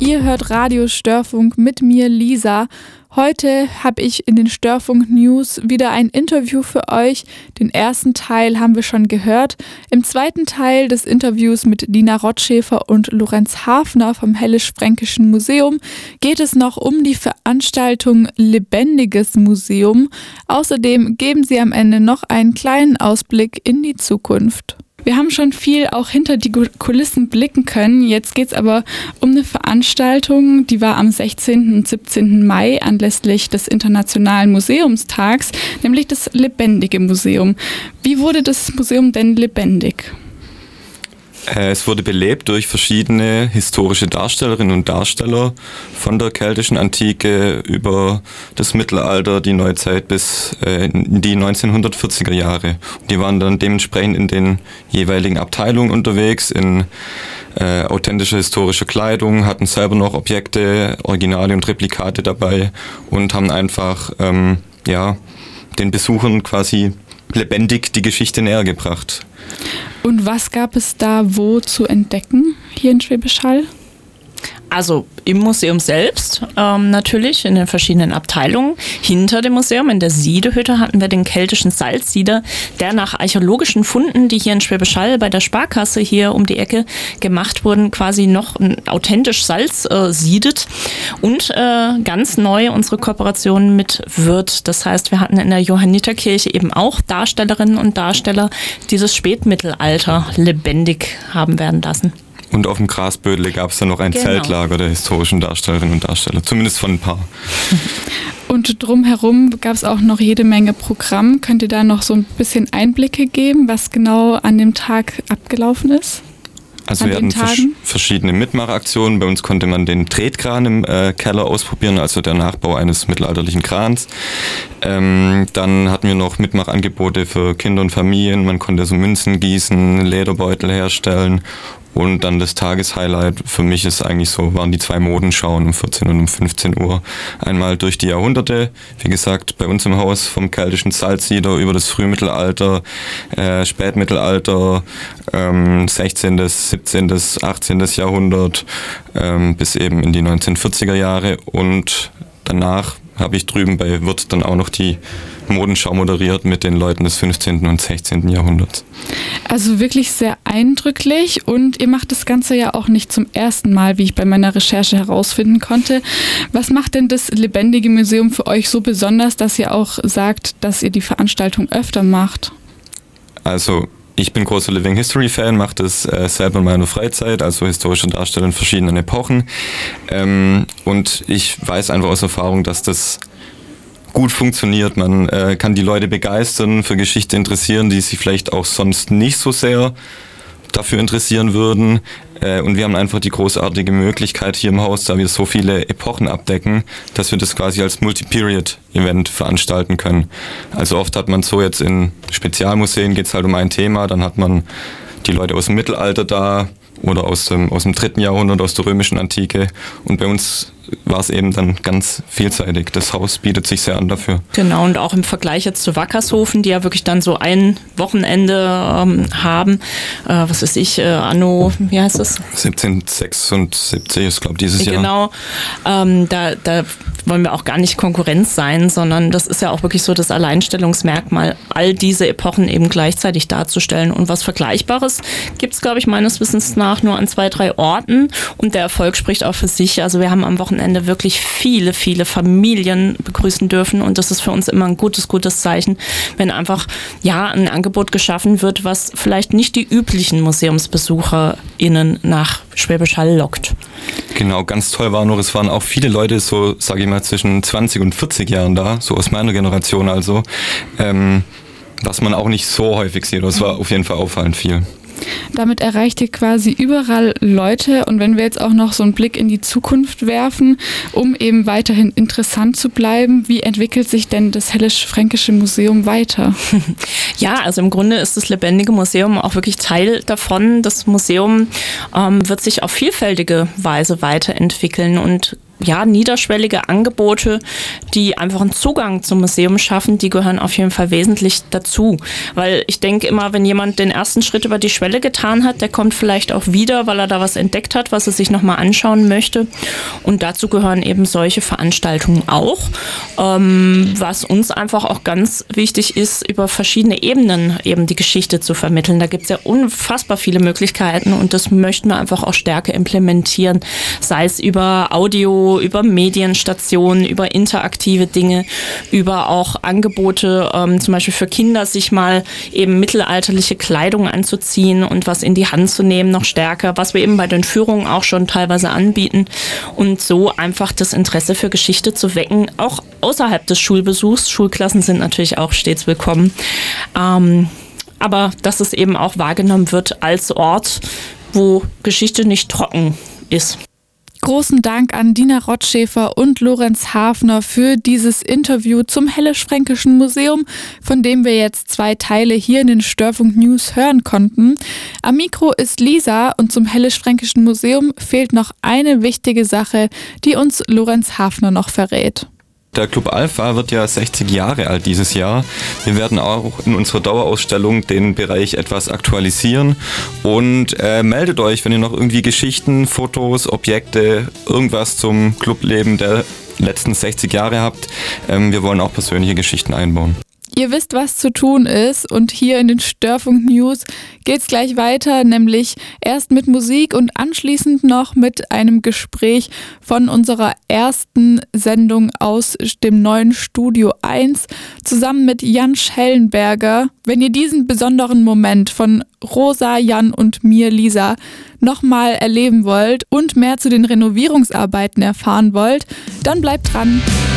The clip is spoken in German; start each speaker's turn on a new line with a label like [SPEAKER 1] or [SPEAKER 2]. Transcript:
[SPEAKER 1] Ihr hört Radio Störfunk mit mir, Lisa. Heute habe ich in den Störfunk News wieder ein Interview für euch. Den ersten Teil haben wir schon gehört. Im zweiten Teil des Interviews mit Dina Rottschäfer und Lorenz Hafner vom Hellisch-Fränkischen Museum geht es noch um die Veranstaltung Lebendiges Museum. Außerdem geben sie am Ende noch einen kleinen Ausblick in die Zukunft. Wir haben schon viel auch hinter die Kulissen blicken können. Jetzt geht es aber um eine Veranstaltung, die war am 16. und 17. Mai anlässlich des Internationalen Museumstags, nämlich das Lebendige Museum. Wie wurde das Museum denn lebendig?
[SPEAKER 2] Es wurde belebt durch verschiedene historische Darstellerinnen und Darsteller von der keltischen Antike über das Mittelalter, die Neuzeit bis in die 1940er Jahre. Die waren dann dementsprechend in den jeweiligen Abteilungen unterwegs, in authentischer historischer Kleidung, hatten selber noch Objekte, Originale und Replikate dabei und haben einfach den Besuchern quasi lebendig die Geschichte näher gebracht.
[SPEAKER 1] Und was gab es da wo zu entdecken hier in Schwäbisch Hall?
[SPEAKER 3] Also im Museum selbst natürlich, in den verschiedenen Abteilungen. Hinter dem Museum, in der Siedehütte, hatten wir den keltischen Salzsieder, der nach archäologischen Funden, die hier in Schwäbisch Hall bei der Sparkasse hier um die Ecke gemacht wurden, quasi noch authentisch Salz siedet. Und ganz neu unsere Kooperation mit Würth. Das heißt, wir hatten in der Johanniterkirche eben auch Darstellerinnen und Darsteller, die das Spätmittelalter lebendig haben werden lassen.
[SPEAKER 2] Und auf dem Grasbödle gab es dann noch ein Zeltlager der historischen Darstellerinnen und Darsteller, zumindest von ein paar.
[SPEAKER 1] Und drumherum gab es auch noch jede Menge Programm. Könnt ihr da noch so ein bisschen Einblicke geben, was genau an dem Tag abgelaufen ist?
[SPEAKER 2] Also wir hatten verschiedene Mitmachaktionen. Bei uns konnte man den Tretkran im Keller ausprobieren, also der Nachbau eines mittelalterlichen Krans. Dann hatten wir noch Mitmachangebote für Kinder und Familien. Man konnte so Münzen gießen, Lederbeutel herstellen. Und dann das Tageshighlight für mich ist eigentlich so, waren die 2 Modenschauen um 14 und um 15 Uhr. Einmal durch die Jahrhunderte, wie gesagt, bei uns im Haus vom keltischen Salzsieder über das Frühmittelalter, Spätmittelalter, 16., 17., 18. Jahrhundert bis eben in die 1940er Jahre. Und danach habe ich drüben bei Würth dann auch noch die Modenschau moderiert mit den Leuten des 15. und 16. Jahrhunderts.
[SPEAKER 1] Also wirklich sehr eindrücklich und ihr macht das Ganze ja auch nicht zum ersten Mal, wie ich bei meiner Recherche herausfinden konnte. Was macht denn das Lebendige Museum für euch so besonders, dass ihr auch sagt, dass ihr die Veranstaltung öfter macht?
[SPEAKER 2] Also ich bin großer Living History Fan, mache das selber in meiner Freizeit, also historische Darsteller in verschiedenen Epochen. Und ich weiß einfach aus Erfahrung, dass das gut funktioniert. Man kann die Leute begeistern, für Geschichte interessieren, die sich vielleicht auch sonst nicht so sehr dafür interessieren würden. Und wir haben einfach die großartige Möglichkeit hier im Haus, da wir so viele Epochen abdecken, dass wir das quasi als Multi-Period-Event veranstalten können. Also oft hat man so jetzt in Spezialmuseen, geht es halt um ein Thema, dann hat man die Leute aus dem Mittelalter da oder aus dem 3. Jahrhundert, aus der römischen Antike. Und bei uns war es eben dann ganz vielseitig. Das Haus bietet sich sehr an dafür.
[SPEAKER 3] Genau, und auch im Vergleich jetzt zu Wackershofen, die ja wirklich dann so ein Wochenende haben, was weiß ich, anno, wie heißt das?
[SPEAKER 2] 1776 ist, glaube ich, dieses Jahr.
[SPEAKER 3] Genau, da wollen wir auch gar nicht Konkurrenz sein, sondern das ist ja auch wirklich so das Alleinstellungsmerkmal, all diese Epochen eben gleichzeitig darzustellen. Und was Vergleichbares gibt es, glaube ich, meines Wissens nach nur an 2, 3 Orten und der Erfolg spricht auch für sich. Also wir haben am Wochenende wirklich viele, viele Familien begrüßen dürfen und das ist für uns immer ein gutes Zeichen, wenn einfach ein Angebot geschaffen wird, was vielleicht nicht die üblichen MuseumsbesucherInnen nach Schwäbisch Hall lockt.
[SPEAKER 2] Genau, ganz toll war noch, es waren auch viele Leute so, sage ich mal, zwischen 20 und 40 Jahren da, so aus meiner Generation also, was man auch nicht so häufig sieht, das war auf jeden Fall auffallend viel.
[SPEAKER 1] Damit erreicht ihr quasi überall Leute und wenn wir jetzt auch noch so einen Blick in die Zukunft werfen, um eben weiterhin interessant zu bleiben, wie entwickelt sich denn das Hellisch-Fränkische Museum weiter?
[SPEAKER 3] Ja, also im Grunde ist das Lebendige Museum auch wirklich Teil davon. Das Museum wird sich auf vielfältige Weise weiterentwickeln und niederschwellige Angebote, die einfach einen Zugang zum Museum schaffen, die gehören auf jeden Fall wesentlich dazu. Weil ich denke immer, wenn jemand den ersten Schritt über die Schwelle getan hat, der kommt vielleicht auch wieder, weil er da was entdeckt hat, was er sich nochmal anschauen möchte. Und dazu gehören eben solche Veranstaltungen auch. Was uns einfach auch ganz wichtig ist, über verschiedene Ebenen eben die Geschichte zu vermitteln. Da gibt es ja unfassbar viele Möglichkeiten und das möchten wir einfach auch stärker implementieren. Sei es über Audio, über Medienstationen, über interaktive Dinge, über auch Angebote, zum Beispiel für Kinder, sich mal eben mittelalterliche Kleidung anzuziehen und was in die Hand zu nehmen, noch stärker, was wir eben bei den Führungen auch schon teilweise anbieten und so einfach das Interesse für Geschichte zu wecken, auch außerhalb des Schulbesuchs. Schulklassen sind natürlich auch stets willkommen, aber dass es eben auch wahrgenommen wird als Ort, wo Geschichte nicht trocken ist.
[SPEAKER 1] Großen Dank an Dina Rottschäfer und Lorenz Hafner für dieses Interview zum Hellenisch-Fränkischen Museum, von dem wir jetzt 2 Teile hier in den Störfunk News hören konnten. Am Mikro ist Lisa und zum Hellenisch-Fränkischen Museum fehlt noch eine wichtige Sache, die uns Lorenz Hafner noch verrät.
[SPEAKER 2] Der Club Alpha wird ja 60 Jahre alt dieses Jahr. Wir werden auch in unserer Dauerausstellung den Bereich etwas aktualisieren und meldet euch, wenn ihr noch irgendwie Geschichten, Fotos, Objekte, irgendwas zum Clubleben der letzten 60 Jahre habt. Wir wollen auch persönliche Geschichten einbauen.
[SPEAKER 1] Ihr wisst, was zu tun ist und hier in den Störfunk News geht's gleich weiter, nämlich erst mit Musik und anschließend noch mit einem Gespräch von unserer ersten Sendung aus dem neuen Studio 1 zusammen mit Jan Schellenberger. Wenn ihr diesen besonderen Moment von Rosa, Jan und mir, Lisa, nochmal erleben wollt und mehr zu den Renovierungsarbeiten erfahren wollt, dann bleibt dran.